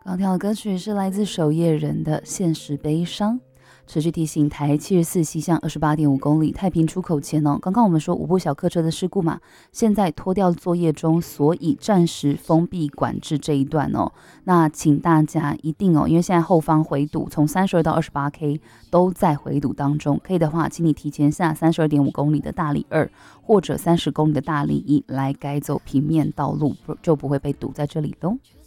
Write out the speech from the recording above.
刚跳的歌曲是来自守夜人的《现实悲伤》。持续提醒台74西向28.5公里太平出口前哦，刚刚我们说5部小客车的事故嘛，现在拖吊作业中，所以暂时封闭管制这一段哦。那请大家一定哦，因为现在后方回堵从32到28K 都在回堵当中，可以的话，请你提前下32.5公里的大里2或者30公里的大里1来改走平面道路，就不会被堵在这里喽。